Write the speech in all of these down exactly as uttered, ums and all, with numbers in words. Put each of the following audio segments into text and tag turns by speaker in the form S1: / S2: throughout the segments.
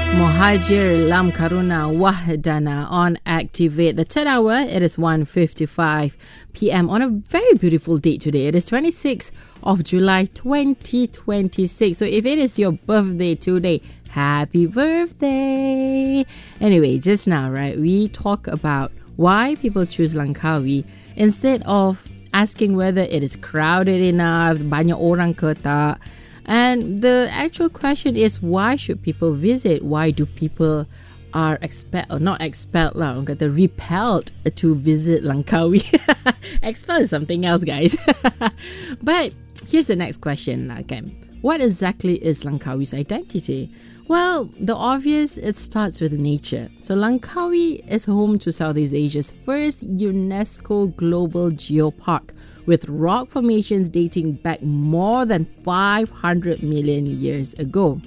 S1: Mohajir Lam Karuna Wahdana on Activate. The third hour, it is one fifty-five p.m. on a very beautiful date today. It is twenty-sixth of July twenty twenty-six. So if it is your birthday today, happy birthday. Anyway, just now, right, we talk about why people choose Langkawi instead of asking whether it is crowded enough, banyak orang ke tak. And the actual question is, why should people visit? Why do people are expelled, or not expelled lah, kata repelled to visit Langkawi? Expelled is something else, guys. But here's the next question, okay. What exactly is Langkawi's identity? Well, the obvious, it starts with nature. So Langkawi is home to Southeast Asia's first UNESCO Global Geopark, with rock formations dating back more than five hundred million years ago.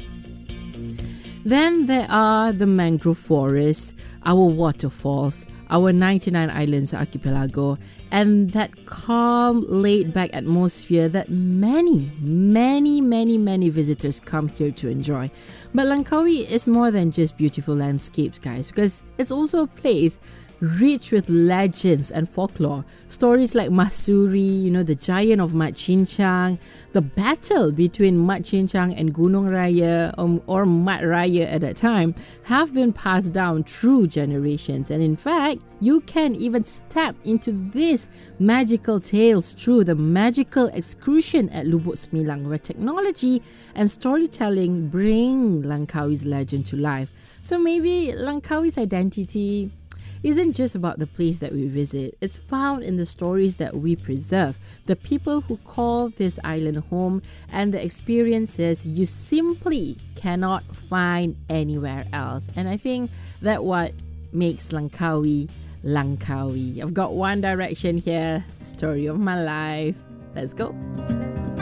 S1: Then there are the mangrove forests, our waterfalls, our ninety-nine Islands archipelago, and that calm, laid-back atmosphere that many, many, many, many visitors come here to enjoy. But Langkawi is more than just beautiful landscapes, guys, because it's also a place rich with legends and folklore. Stories like Mahsuri, you know, the giant of Mat Chinchang, the battle between Mat Chinchang and Gunung Raya, um, or Mat Raya at that time, have been passed down through generations. And in fact, you can even step into these magical tales through the magical excursion at Lubuk Semilang, where technology and storytelling bring Langkawi's legend to life. So maybe Langkawi's identity isn't just about the place that we visit. It's found in the stories that we preserve, the people who call this island home, and the experiences you simply cannot find anywhere else. And I think that what makes Langkawi Langkawi. I've got One Direction here, Story of My Life. Let's go.